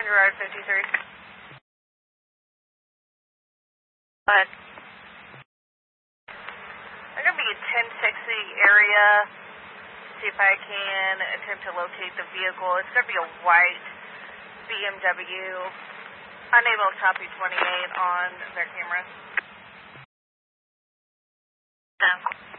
Road 53. But I'm going to be in 1060 area. See if I can attempt to locate the vehicle. It's going to be a white BMW. Unable to copy 28 on their camera.